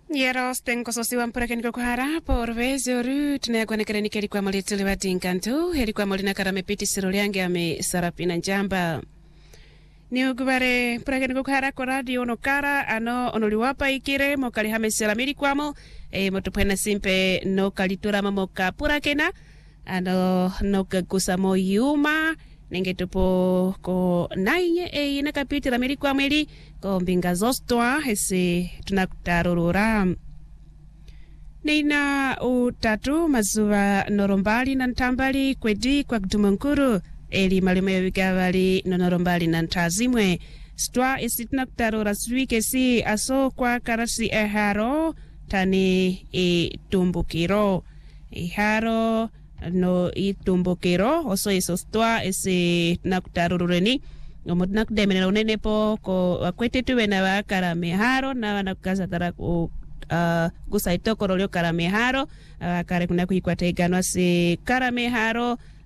Yeros tenko sosiwa mpurake niko kuhara por vezio ru tunayakuanekere nikeri kwa moli tuliwa tinkantu heri kwa moli nakarame piti siro liange ame sarapina njamba ni ugubare mpurake niko kuhara kwa radio nokara ano onoliwapa ikire mokali hame selamiri kwamo motupena simpe no kalitura mamoka purakena ano no kusamo yuma nenge tupo ko nainye ina kapiti la miri kwa mweli ko mbinga zostwa hese tunakutarurura nina utatu mazuwa norombali na ntambali kwedi kwa kutumankuru eli malimo ya wikavali no norombali na ntazimwe stwa esi tunakutarura suwike si aso kwa karasi eharo tani tumbukiro iharo no itumbukiro oso isostwa ese nakutarurureni omodna kudemena unene po ko akwete tuwe na wakara meharo na wanakaza tara gusa itokoro lyo karameharo kare kuna kuikwata igano se karameharo